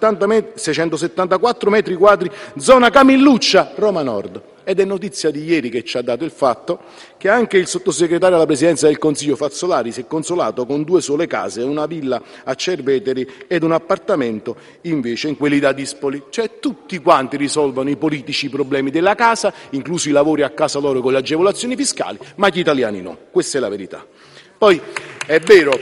674 metri quadri, zona Camilluccia, Roma Nord. Ed è notizia di ieri che ci ha dato il fatto che anche il sottosegretario alla Presidenza del Consiglio Fazzolari si è consolato con 2 sole case, una villa a Cerveteri ed un appartamento invece in quelli da Dispoli. Cioè tutti quanti risolvono i politici i problemi della casa, inclusi i lavori a casa loro con le agevolazioni fiscali, ma gli italiani no. Questa è la verità. Poi è vero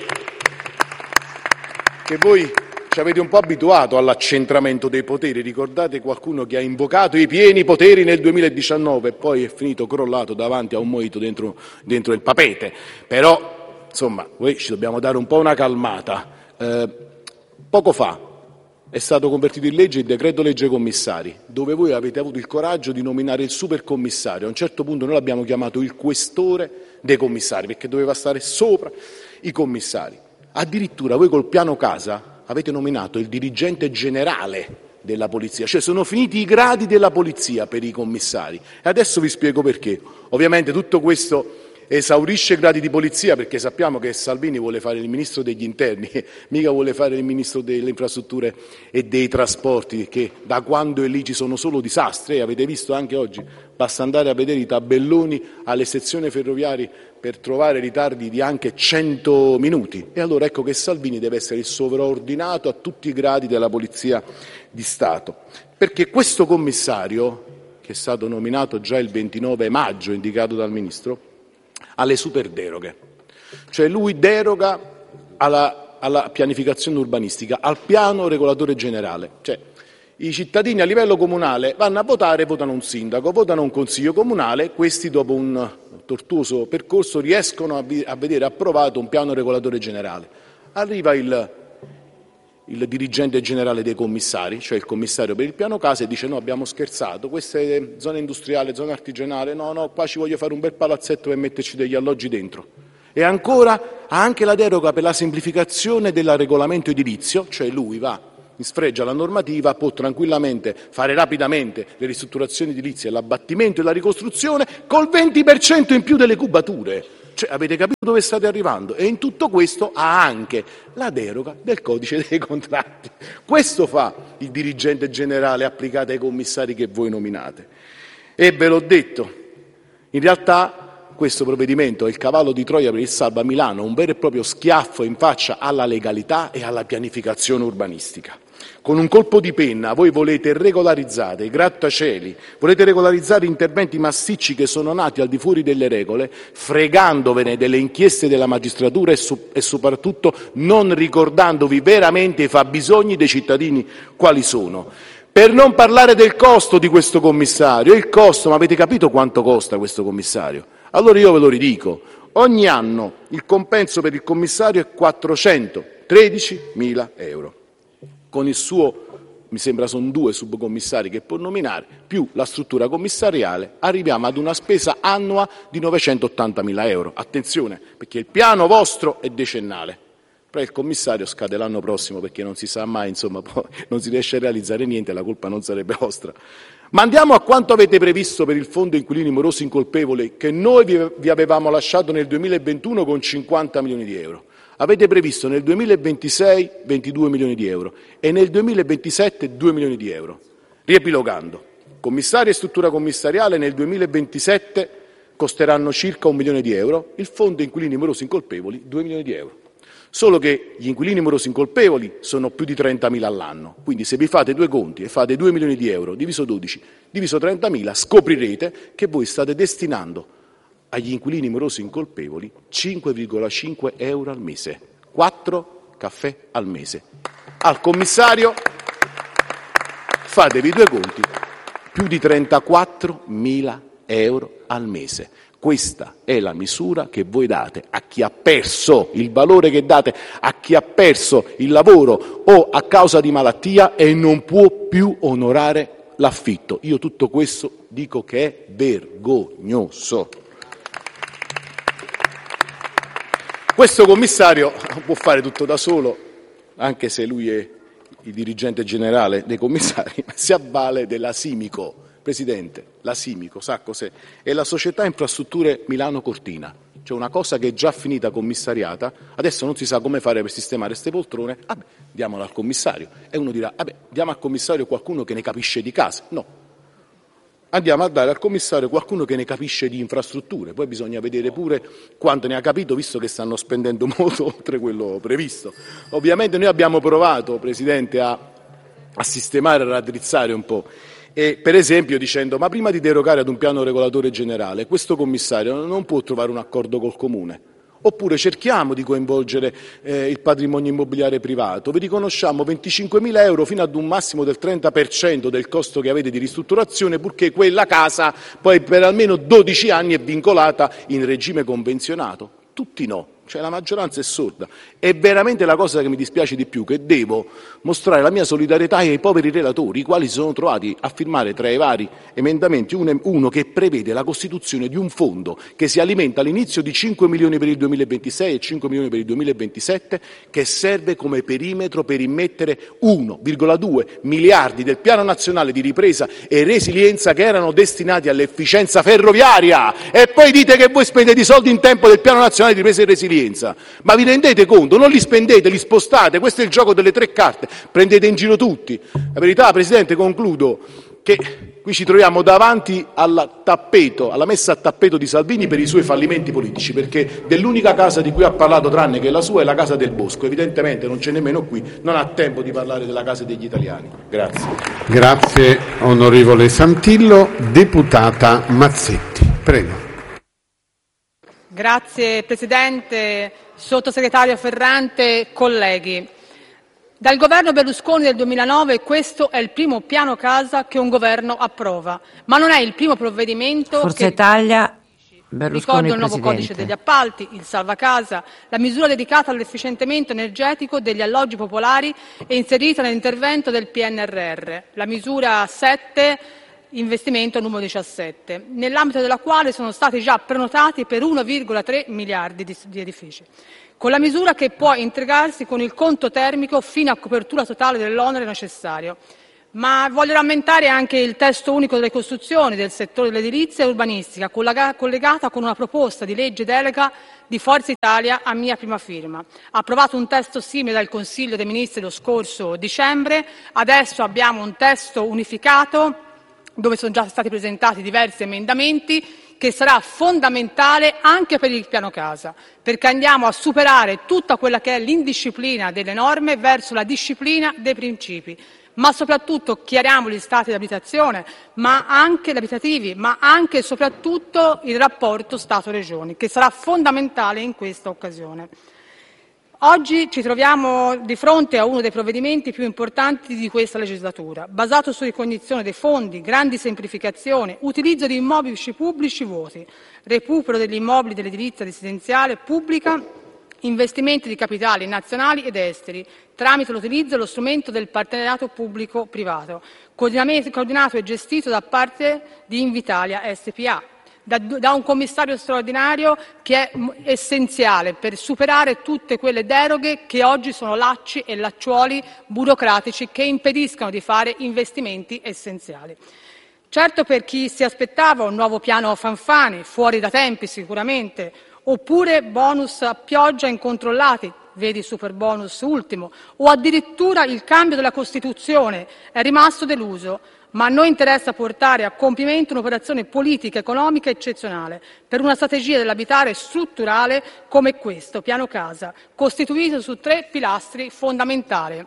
che voi ci avete un po' abituato all'accentramento dei poteri. Ricordate qualcuno che ha invocato i pieni poteri nel 2019 e poi è finito crollato davanti a un mojito dentro il papete. Però, insomma, noi ci dobbiamo dare un po' una calmata. Poco fa è stato convertito in legge il decreto legge commissari, dove voi avete avuto il coraggio di nominare il supercommissario. A un certo punto noi l'abbiamo chiamato il questore dei commissari, perché doveva stare sopra i commissari. Addirittura voi col piano casa avete nominato il dirigente generale della polizia, cioè sono finiti i gradi della polizia per i commissari. E adesso vi spiego perché. Ovviamente tutto questo esaurisce gradi di polizia, perché sappiamo che Salvini vuole fare il ministro degli interni, mica vuole fare il ministro delle infrastrutture e dei trasporti, che da quando è lì ci sono solo disastri. Avete visto anche oggi, basta andare a vedere i tabelloni alle sezioni ferroviarie per trovare ritardi di anche 100 minuti. E allora ecco che Salvini deve essere il sovraordinato a tutti i gradi della Polizia di Stato, perché questo commissario, che è stato nominato già il 29 maggio, indicato dal Ministro, ha le super deroghe. Cioè lui deroga alla pianificazione urbanistica, al piano regolatore generale. Cioè, i cittadini a livello comunale vanno a votare, votano un sindaco, votano un consiglio comunale, questi dopo un tortuoso percorso riescono a vedere approvato un piano regolatore generale. Arriva il dirigente generale dei commissari, cioè il commissario per il piano casa, e dice: no, abbiamo scherzato, questa è zona industriale, zona artigianale, no, qua ci voglio fare un bel palazzetto per metterci degli alloggi dentro. E ancora ha anche la deroga per la semplificazione del regolamento edilizio, cioè lui va, sfregia la normativa, può tranquillamente fare rapidamente le ristrutturazioni edilizie, l'abbattimento e la ricostruzione col 20% in più delle cubature. Cioè, avete capito dove state arrivando? E in tutto questo ha anche la deroga del codice dei contratti. Questo fa il dirigente generale applicato ai commissari che voi nominate. E ve l'ho detto, in realtà questo provvedimento è il cavallo di Troia per il Salva Milano, un vero e proprio schiaffo in faccia alla legalità e alla pianificazione urbanistica. Con un colpo di penna voi volete regolarizzare i grattacieli, volete regolarizzare interventi massicci che sono nati al di fuori delle regole, fregandovene delle inchieste della magistratura e soprattutto non ricordandovi veramente i fabbisogni dei cittadini quali sono. Per non parlare del costo di questo commissario. Il costo, ma avete capito quanto costa questo commissario? Allora io ve lo ridico, ogni anno il compenso per il commissario è 413.000 euro. Con il suo, mi sembra sono 2 subcommissari che può nominare, più la struttura commissariale, arriviamo ad una spesa annua di 980.000 euro. Attenzione, perché il piano vostro è decennale, però il commissario scade l'anno prossimo, perché non si sa mai, insomma, poi non si riesce a realizzare niente, la colpa non sarebbe vostra. Ma andiamo a quanto avete previsto per il fondo inquilini morosi incolpevoli, che noi vi avevamo lasciato nel 2021 con 50 milioni di euro. Avete previsto nel 2026 22 milioni di euro e nel 2027 2 milioni di euro. Riepilogando, commissari e struttura commissariale nel 2027 costeranno circa 1 milione di euro, il fondo inquilini morosi incolpevoli 2 milioni di euro. Solo che gli inquilini morosi incolpevoli sono più di 30.000 all'anno, quindi se vi fate 2 conti e fate 2 milioni di euro diviso 12, diviso 30.000, scoprirete che voi state destinando agli inquilini morosi incolpevoli 5,5 euro al mese, 4 caffè al mese. Al commissario, fatevi 2 conti, più di 34.000 euro al mese. Questa è la misura che voi date a chi ha perso, il valore che date a chi ha perso il lavoro o a causa di malattia e non può più onorare l'affitto. Io tutto questo dico che è vergognoso. Questo commissario può fare tutto da solo, anche se lui è il dirigente generale dei commissari, ma si avvale della Simico. Presidente, la Simico, sa cos'è? È la Società Infrastrutture Milano Cortina, cioè una cosa che è già finita commissariata, adesso non si sa come fare per sistemare queste poltrone, diamola al commissario. E uno dirà, diamo al commissario qualcuno che ne capisce di case. No, andiamo a dare al commissario qualcuno che ne capisce di infrastrutture, poi bisogna vedere pure quanto ne ha capito, visto che stanno spendendo molto oltre quello previsto. Ovviamente noi abbiamo provato, Presidente, a sistemare, a raddrizzare un po'. E per esempio dicendo, ma prima di derogare ad un piano regolatore generale, questo commissario non può trovare un accordo col comune. Oppure cerchiamo di coinvolgere il patrimonio immobiliare privato, vi riconosciamo 25.000 euro fino ad un massimo del 30% del costo che avete di ristrutturazione, purché quella casa poi per almeno 12 anni è vincolata in regime convenzionato. Tutti no. Cioè la maggioranza è sorda. È veramente la cosa che mi dispiace di più, che devo mostrare la mia solidarietà ai poveri relatori, i quali si sono trovati a firmare tra i vari emendamenti uno che prevede la costituzione di un fondo che si alimenta all'inizio di 5 milioni per il 2026 e 5 milioni per il 2027, che serve come perimetro per immettere 1,2 miliardi del Piano Nazionale di Ripresa e Resilienza che erano destinati all'efficienza ferroviaria. E poi dite che voi spendete i soldi in tempo del Piano Nazionale di Ripresa e Resilienza. Ma vi rendete conto? Non li spendete, li spostate. Questo è il gioco delle tre carte. Prendete in giro tutti. La verità, Presidente, concludo, che qui ci troviamo davanti alla messa a tappeto di Salvini per i suoi fallimenti politici, perché dell'unica casa di cui ha parlato, tranne che la sua, è la casa del Bosco. Evidentemente non c'è nemmeno qui, non ha tempo di parlare della casa degli italiani. Grazie. Grazie onorevole Santillo. Deputata Mazzetti, prego. Grazie Presidente, Sottosegretario Ferrante, colleghi. Dal governo Berlusconi del 2009 questo è il primo piano casa che un governo approva, ma non è il primo provvedimento Forza che... Italia, Berlusconi Ricordo il nuovo codice degli appalti, il salva casa, la misura dedicata all'efficientamento energetico degli alloggi popolari e inserita nell'intervento del PNRR, la misura 7, investimento numero 17, nell'ambito della quale sono stati già prenotati per 1,3 miliardi di edifici, con la misura che può integrarsi con il conto termico fino a copertura totale dell'onere necessario. Ma voglio rammentare anche il testo unico delle costruzioni del settore dell'edilizia e urbanistica, collegata con una proposta di legge delega di Forza Italia a mia prima firma. Ha approvato un testo simile dal Consiglio dei Ministri lo scorso dicembre, adesso abbiamo un testo unificato dove sono già stati presentati diversi emendamenti, che sarà fondamentale anche per il piano casa, perché andiamo a superare tutta quella che è l'indisciplina delle norme verso la disciplina dei principi, ma soprattutto chiariamo gli stati di abitazione, ma anche abitativi, ma anche e soprattutto il rapporto Stato-Regioni, che sarà fondamentale in questa occasione. Oggi ci troviamo di fronte a uno dei provvedimenti più importanti di questa legislatura, basato su ricognizione dei fondi, grandi semplificazioni, utilizzo di immobili pubblici vuoti, recupero degli immobili dell'edilizia residenziale pubblica, investimenti di capitali nazionali ed esteri, tramite l'utilizzo dello strumento del partenariato pubblico-privato, coordinato e gestito da parte di Invitalia SpA. Da un commissario straordinario che è essenziale per superare tutte quelle deroghe che oggi sono lacci e lacciuoli burocratici che impediscono di fare investimenti essenziali. Certo, per chi si aspettava un nuovo piano Fanfani, fuori da tempi sicuramente, oppure bonus a pioggia incontrollati, vedi Superbonus ultimo, o addirittura il cambio della Costituzione, è rimasto deluso. Ma a noi interessa portare a compimento un'operazione politica e economica eccezionale per una strategia dell'abitare strutturale come questo piano casa, costituito su 3 pilastri fondamentali,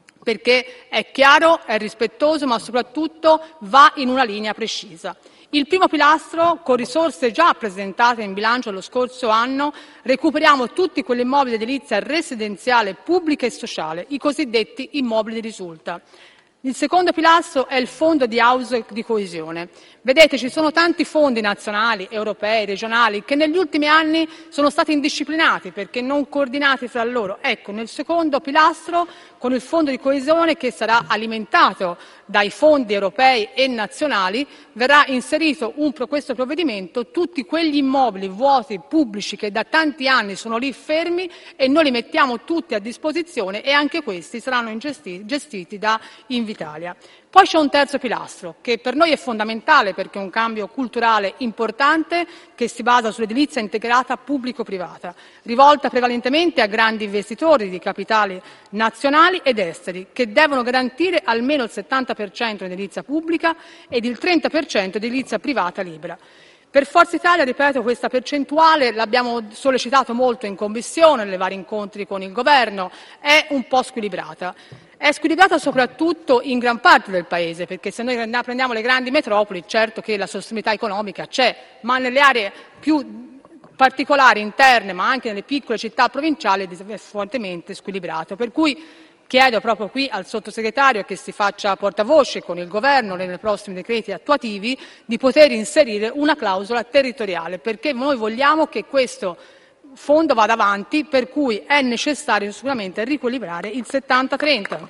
perché è chiaro, è rispettoso, ma soprattutto va in una linea precisa. Il primo pilastro, con risorse già presentate in bilancio lo scorso anno, recuperiamo tutti quegli immobili di edilizia residenziale pubblica e sociale, i cosiddetti immobili di risulta. Il secondo pilastro è il fondo di house di coesione. Vedete, ci sono tanti fondi nazionali, europei, regionali, che negli ultimi anni sono stati indisciplinati perché non coordinati fra loro. Ecco, nel secondo pilastro, con il fondo di coesione che sarà alimentato dai fondi europei e nazionali, verrà inserito questo provvedimento, tutti quegli immobili vuoti pubblici che da tanti anni sono lì fermi e noi li mettiamo tutti a disposizione e anche questi saranno gestiti da Invitalia. Poi c'è un terzo pilastro che per noi è fondamentale perché è un cambio culturale importante che si basa sull'edilizia integrata pubblico-privata, rivolta prevalentemente a grandi investitori di capitali nazionali ed esteri che devono garantire almeno il 70% in edilizia pubblica ed il 30% di edilizia privata libera. Per Forza Italia, ripeto, questa percentuale l'abbiamo sollecitato molto in Commissione, nei vari incontri con il Governo, è un po' squilibrata. È squilibrata soprattutto in gran parte del Paese, perché se noi prendiamo le grandi metropoli, certo che la sostenibilità economica c'è, ma nelle aree più particolari, interne, ma anche nelle piccole città provinciali è fortemente squilibrato. Per cui chiedo proprio qui al Sottosegretario che si faccia portavoce con il Governo nei prossimi decreti attuativi di poter inserire una clausola territoriale, perché noi vogliamo che questo fondo vada avanti, per cui è necessario sicuramente riequilibrare il 70-30.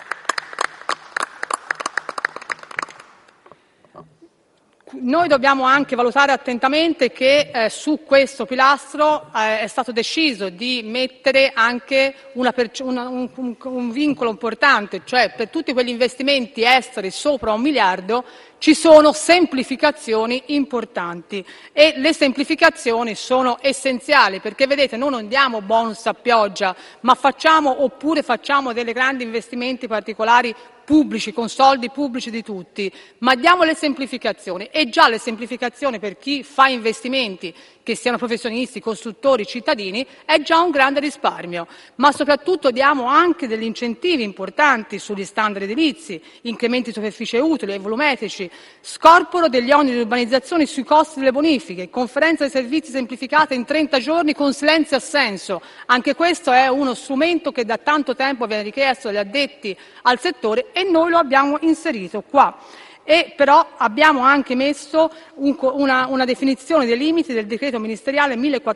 Noi dobbiamo anche valutare attentamente che su questo pilastro è stato deciso di mettere anche un vincolo importante, cioè per tutti quegli investimenti esteri sopra 1 miliardo ci sono semplificazioni importanti e le semplificazioni sono essenziali, perché vedete, noi non diamo bonus a pioggia, ma facciamo dei grandi investimenti particolari pubblici, con soldi pubblici di tutti, ma diamo le semplificazioni, e già le semplificazioni per chi fa investimenti, che siano professionisti, costruttori, cittadini, è già un grande risparmio, ma soprattutto diamo anche degli incentivi importanti sugli standard edilizi, incrementi di superficie utile e volumetrici, scorporo degli oneri di urbanizzazione sui costi delle bonifiche, conferenza dei servizi semplificata in 30 giorni con silenzio assenso. Anche questo è uno strumento che da tanto tempo viene richiesto dagli addetti al settore e noi lo abbiamo inserito qua. E però abbiamo anche messo una definizione dei limiti del decreto ministeriale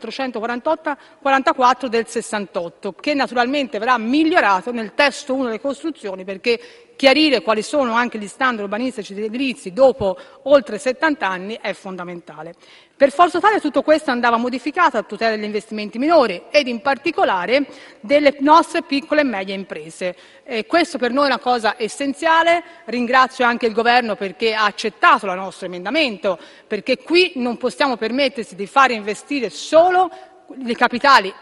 1444 del 68, che naturalmente verrà migliorato nel testo 1 delle costruzioni, perché chiarire quali sono anche gli standard urbanistici ed edilizi dopo oltre 70 anni è fondamentale. Per Forza Italia tutto questo andava modificato a tutela degli investimenti minori ed in particolare delle nostre piccole e medie imprese. Questo per noi è una cosa essenziale. Ringrazio anche il Governo perché ha accettato il nostro emendamento, perché qui non possiamo permettersi di fare investire solo i capitali